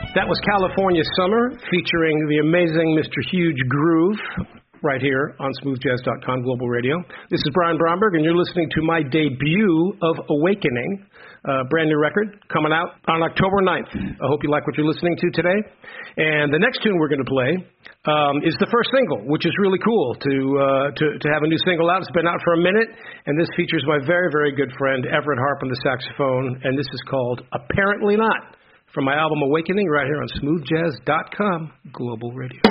That was California Summer, featuring the amazing Mr. Huge Groove, right here on smoothjazz.com Global Radio. This is Brian Bromberg, and you're listening to my debut of Awakening, a brand new record coming out on October 9th. I hope you like what you're listening to today. And the next tune we're going to play is the first single, which is really cool to have a new single out. It's been out for a minute, and this features my very, very good friend Everett Harp on the saxophone, and this is called Apparently Not, from my album Awakening, right here on smoothjazz.com Global Radio.